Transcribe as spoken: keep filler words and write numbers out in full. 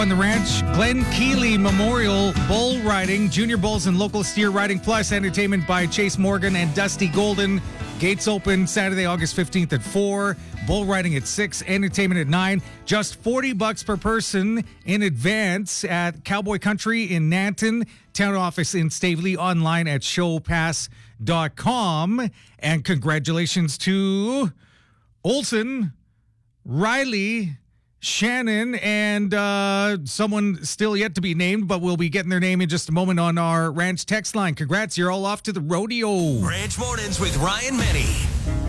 On the ranch, Glenn Keeley Memorial Bull Riding, Junior Bulls and Local Steer Riding, plus entertainment by Chase Morgan and Dusty Golden. Gates open Saturday, August fifteenth at four. Bull riding at six. Entertainment at nine. Just forty bucks per person in advance at Cowboy Country in Nanton. Town office in Stavely. Online at show pass dot com. And congratulations to Olson, Riley, Shannon, and uh, someone still yet to be named, but we'll be getting their name in just a moment on our ranch text line. Congrats, you're all off to the rodeo. Ranch Mornings with Ryan Menny.